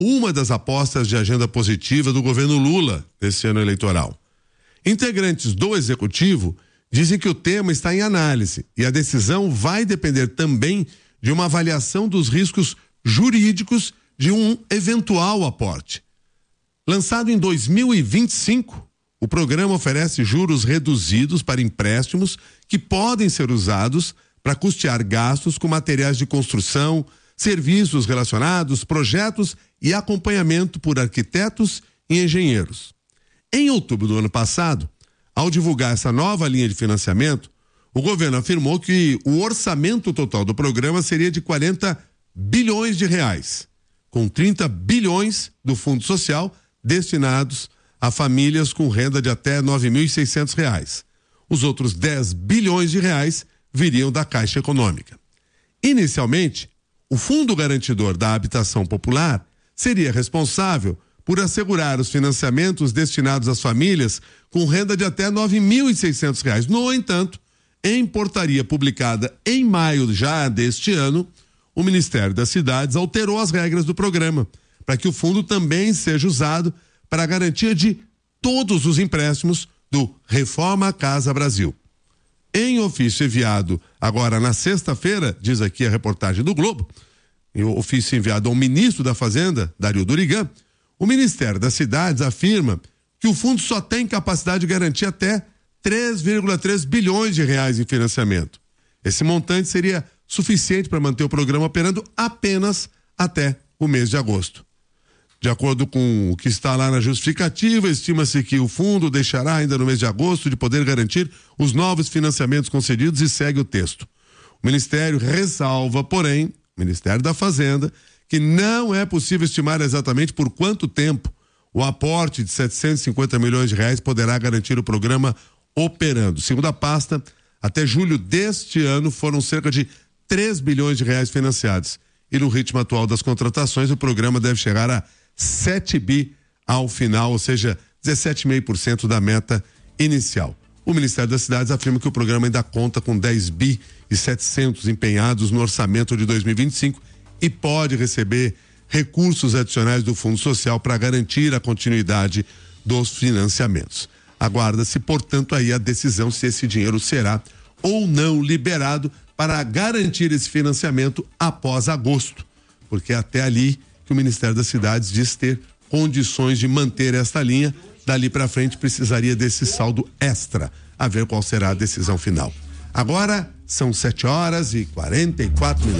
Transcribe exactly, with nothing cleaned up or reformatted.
uma das apostas de agenda positiva do governo Lula nesse ano eleitoral. Integrantes do executivo dizem que o tema está em análise e a decisão vai depender também de uma avaliação dos riscos jurídicos de um eventual aporte. Lançado em dois mil e vinte e cinco, o programa oferece juros reduzidos para empréstimos que podem ser usados para custear gastos com materiais de construção, serviços relacionados, projetos e acompanhamento por arquitetos e engenheiros. Em outubro do ano passado, ao divulgar essa nova linha de financiamento, o governo afirmou que o orçamento total do programa seria de quarenta bilhões de reais, com trinta bilhões do Fundo Social destinados a famílias com renda de até nove mil e seiscentos reais. Os outros dez bilhões de reais viriam da Caixa Econômica. Inicialmente, o Fundo Garantidor da Habitação Popular seria responsável por assegurar os financiamentos destinados às famílias com renda de até nove mil e seiscentos reais. No entanto, em portaria publicada em maio já deste ano, o Ministério das Cidades alterou as regras do programa para que o fundo também seja usado para a garantia de todos os empréstimos do Reforma Casa Brasil. Em ofício enviado agora na sexta-feira, diz aqui a reportagem do Globo, em ofício enviado ao ministro da Fazenda, Dario Durigan, o Ministério das Cidades afirma que o fundo só tem capacidade de garantir até três vírgula três bilhões de reais em financiamento. Esse montante seria suficiente para manter o programa operando apenas até o mês de agosto. De acordo com o que está lá na justificativa, estima-se que o fundo deixará ainda no mês de agosto de poder garantir os novos financiamentos concedidos e segue o texto. O Ministério ressalva, porém, o Ministério da Fazenda, que não é possível estimar exatamente por quanto tempo o aporte de setecentos e cinquenta milhões de reais poderá garantir o programa operando. Segundo a pasta, até julho deste ano foram cerca de três bilhões de reais financiados. E no ritmo atual das contratações, o programa deve chegar a sete bi ao final, ou seja, dezessete vírgula cinco por cento da meta inicial. O Ministério das Cidades afirma que o programa ainda conta com dez bi e setecentos empenhados no orçamento de dois mil e vinte e cinco e pode receber recursos adicionais do Fundo Social para garantir a continuidade dos financiamentos. Aguarda-se, portanto, aí a decisão se esse dinheiro será ou não liberado para garantir esse financiamento após agosto, porque até ali que o Ministério das Cidades diz ter condições de manter esta linha, dali para frente precisaria desse saldo extra, a ver qual será a decisão final. Agora são sete horas e quarenta e quatro minutos.